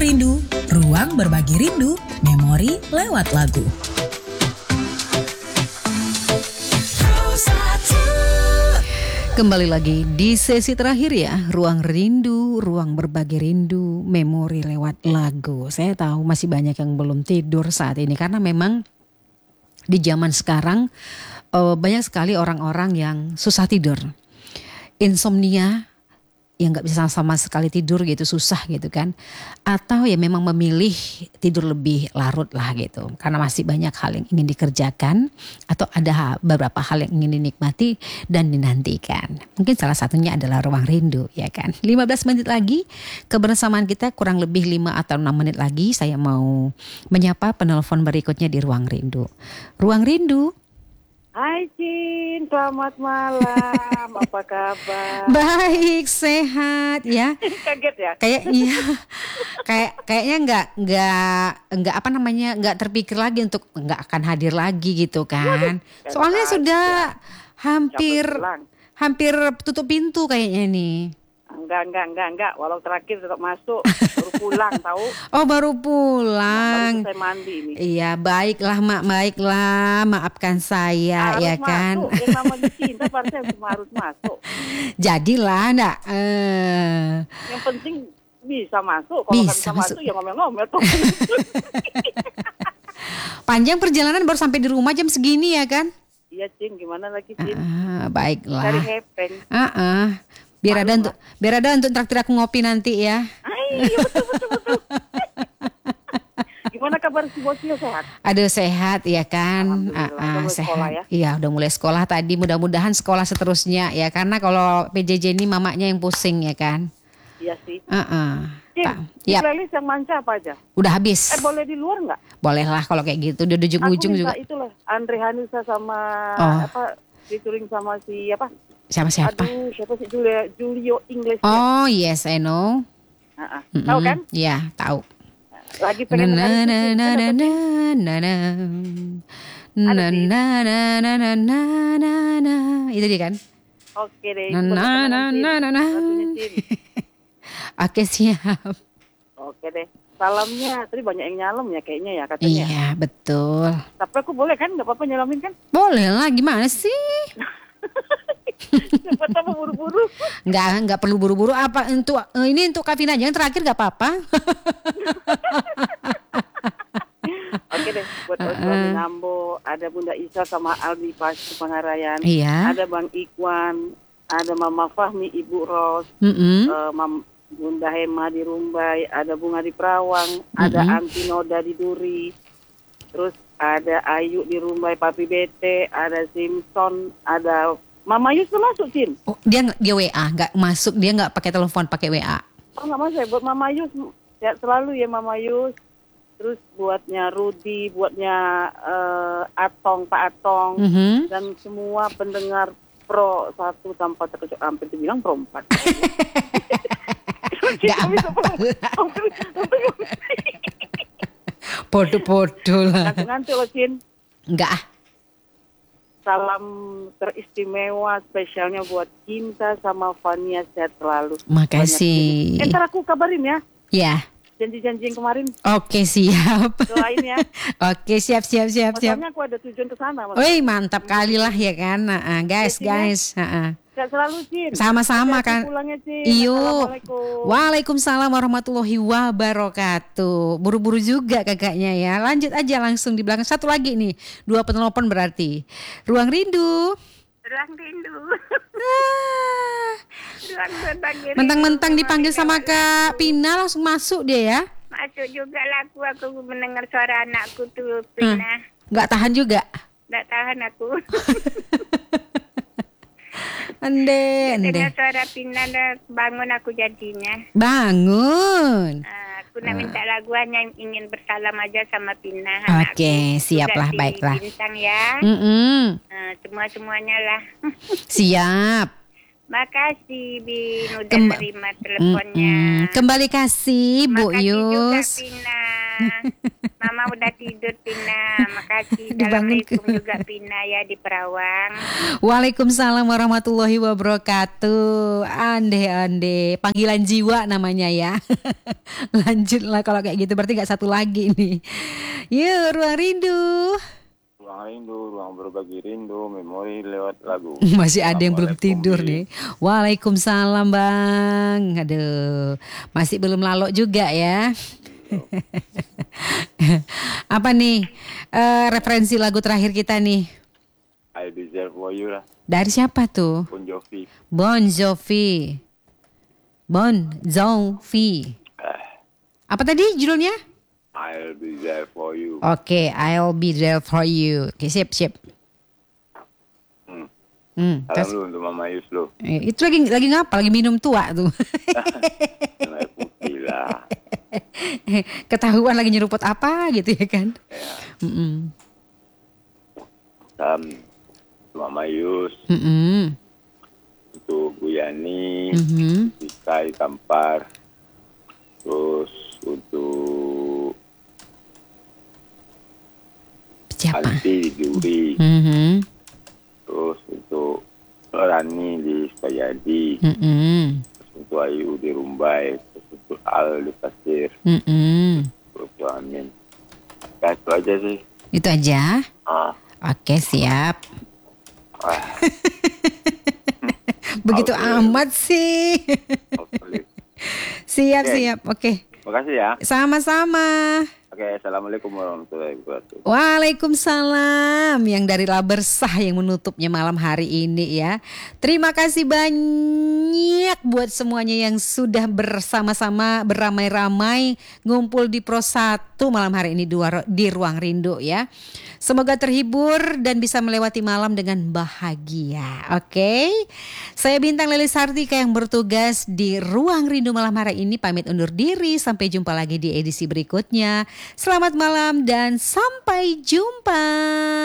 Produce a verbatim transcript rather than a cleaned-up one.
Rindu, ruang berbagi rindu, memori lewat lagu. Kembali lagi di sesi terakhir ya, Ruang Rindu, ruang berbagi rindu, memori lewat lagu. Saya tahu masih banyak yang belum tidur saat ini karena memang di zaman sekarang uh, banyak sekali orang-orang yang susah tidur. Insomnia, yang gak bisa sama sekali tidur gitu, susah gitu kan. Atau ya memang memilih tidur lebih larut lah gitu. Karena masih banyak hal yang ingin dikerjakan. Atau ada beberapa hal yang ingin dinikmati dan dinantikan. Mungkin salah satunya adalah Ruang Rindu ya kan. lima belas menit lagi kebersamaan kita, kurang lebih lima atau enam menit lagi. Saya mau menyapa penelpon berikutnya di Ruang Rindu. Ruang Rindu. Hai Cin, selamat malam. Apa kabar? Baik, sehat ya. Kaget ya? Kayak iya. Kayak kayaknya nggak nggak nggak apa namanya nggak terpikir lagi untuk nggak akan hadir lagi gitu kan. Waduh, Soalnya kan sudah ya. hampir Pulang. hampir tutup pintu kayaknya nih. Enggak, enggak, enggak, enggak. Walau terakhir tetap masuk, baru pulang tahu. Oh baru Baru pulang. selesai mandi ini. Iya baiklah mak, baiklah, maafkan saya Harus ya kan. masuk, yang namanya cinta pasti cuma harus masuk. Jadilah ndak. Eh. Yang penting bisa masuk. Kalau Bisa nggak bisa masuk. masuk, ya ngomel-ngomel tuh. Panjang perjalanan baru sampai di rumah jam segini ya kan? Iya Cin, gimana lagi Cin? Ah, baiklah. Cari hepeng. Ah, ah. Biar Malu ada untuk lah. biar ada untuk traktir aku ngopi nanti ya. Ay, iya, betul, betul, betul. Gimana kabar si bosnya, sehat? Aduh sehat ya kan. Alhamdulillah, Ah, udah ah, mulai sehat. sekolah ya? Iya udah mulai sekolah tadi. Mudah-mudahan sekolah seterusnya ya. Karena kalau P J J ini mamanya yang pusing ya kan. Iya sih. Ah, ah. Cin, Ta- di Yap, playlist yang manca apa aja? udah habis. Eh boleh di luar nggak? Boleh lah kalau kayak gitu. Di Aku ujung-ujung minta juga. itulah Andre Hanusa sama Oh. apa featuring sama si apa? Siapa-siapa? Aduh siapa sih Julio Julio English. Oh yes I know. Ah, ah. Mm-mm. Tahu kan? Iya tahu. Lagi Na pengen na dengerin na itu, na Cin. na Kenapa, Cin? na na na Ada na sih. na na na na na na na itu dia kan. Oke deh. Na coba na temenan, na Cin. na na na. Lagunya, Cin. Oke siap. Oke deh. Salamnya, tadi banyak yang nyalem ya kayaknya ya katanya. Iya betul. Tapi aku boleh kan? Gak apa-apa nyalamin kan? Boleh lah, gimana sih? Cepat apa buru-buru? Nggak nggak perlu buru-buru. Apa untuk eh, ini untuk Kavina aja yang terakhir nggak apa-apa. Oke deh, buat Oswald Nambo, ada Bunda Isa sama Aldi Pasti Pangarayan, Iya. ada Bang Ikwan, ada Mama Fahmi, Ibu Ros, Mm-mm. eh, Mam Bunda Hema di Rumbai, ada Bunga di Perawang, ada Mm-mm. Anti Noda di Duri, terus ada Ayu di Rumbai, Papi Bete, ada Simpson, ada Mama Yus tuh masuk, Cin. Oh, dia nggak- dia W A nggak masuk, dia nggak pakai telepon, pakai W A. Oh nggak masuk ya, buat Mama Yus, ya selalu ya Mama Yus. Terus buatnya Rudi, buatnya eh, Atong, Pak Atong, Mhm. dan semua pendengar Pro satu tanpa terkecuali, hampir dibilang Pro empat. Nggak Podo-podo lah. Nanti loh Cin, Nggak ah. salam teristimewa spesialnya buat Cinta sama Fania, sehat selalu. Makasih. Banyak. Eh, ntar aku kabarin ya, Ya. janji-janji yang kemarin, Oke siap. doain ya. Oke siap siap siap siap. Maksudnya aku ada tujuan ke sana. Wih mantap kali lah ya kan. Nah, ah, guys Oke, Cin, ya. guys. Ah, ah. Sehat selalu Cin. Sama-sama Hati-hati kan. Pulangnya Cin. Iyo. Assalamualaikum. Waalaikumsalam warahmatullahi wabarakatuh. Buru-buru juga kakaknya ya. Lanjut aja langsung di belakang. Satu lagi nih. Dua penelpon berarti. Ruang Rindu. Ruang rindu. Ah, Ruang berbagi rindu. mentang-mentang dipanggil sama Memori Kak Pina langsung masuk dia ya. Masuk juga laku, aku mendengar suara anakku tuh, Pina. Nggak tahan juga. Nggak tahan aku. Ande, ande. Dengar suara Pina, dah bangun aku jadinya. Bangun. Ah, aku nak minta lagu hanya ingin bersalam aja sama Pina. Oke, siaplah, baiklah. Bintang ya. Mm-mm. Ah, semua-semuanya lah. Siap. Makasih Bin udah Kemba- terima teleponnya. Mm-mm. Kembali kasih Bu Makasih juga Yus. Pina. Mama udah tidur Pina. Makasih. Dibangun ke- Assalamualaikum juga Pina ya di Perawang. Waalaikumsalam warahmatullahi wabarakatuh. Ande-ande, panggilan jiwa namanya ya. Lanjutlah kalau kayak gitu, berarti nggak satu lagi nih. Yuk, ruang rindu. Ruang rindu, ruang berbagi rindu, memori lewat lagu. Masih ada yang belum Assalamualaikum, tidur Bi. nih. Waalaikumsalam bang. Aduh, masih belum lalok juga ya. Apa nih eh, referensi lagu terakhir kita nih? I deserve for you lah, Dari siapa tuh? Bon Jovi. Bon Jovi. Bon Jovi. Apa tadi judulnya? I'll be there for you. Oke, I'll be there for you. Oke, sip, sip. Hmm. Hmm, Salam terus- lu untuk Mama Yus lu. eh, itu lagi lagi ngapa? Lagi minum tua tuh. Yang air putih lah. Ketahuan lagi nyeruput apa gitu ya kan? Mm-mm. Salam untuk Mama Yus, Mm-mm. untuk Bu Yani, Mhm. Sikai Kampar, terus untuk Siapa? Alfi di Duri, Mhm. terus untuk Rani di Sukayadi, Mm-mm. terus untuk Ayu di Rumbai, terus untuk Al di Pasir, Mm-mm. terus untuk Amin. Ya, itu aja sih. Itu aja. Ah, Oke, siap. ah, Begitu Oke. amat sih. hopefully. Siap, Oke. siap. Oke. Makasih ya. Sama-sama. Oke, assalamualaikum warahmatullahi wabarakatuh. Waalaikumsalam, yang dari Labersah yang menutupnya malam hari ini ya. Terima kasih banyak buat semuanya yang sudah bersama-sama beramai-ramai ngumpul di Pro satu malam hari ini di, war- di Ruang Rindu ya. Semoga terhibur dan bisa melewati malam dengan bahagia. Oke. Saya Bintang Lelis Sartika yang bertugas di Ruang Rindu malam hari ini pamit undur diri. Sampai jumpa lagi di edisi berikutnya. Selamat malam dan sampai jumpa.